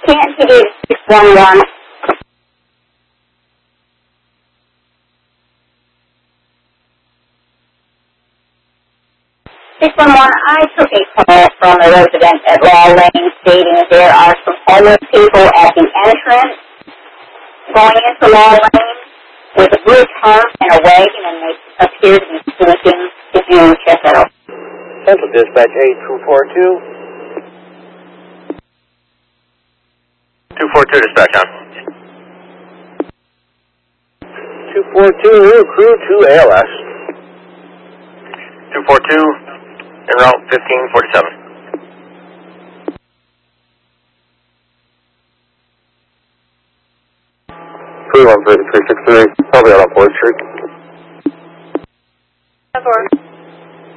Can't he do 611? 611, I took a call from a resident at Law Lane stating that there are some homeless people at the entrance going into Law Lane with a blue tarp and a wagon, and they appear to be sleeping. Did you check that out? Central Dispatch 8242. 242 dispatch on. 242, new crew to ALS. 242, en route 1547. Crew 13363, probably out on 4th Street.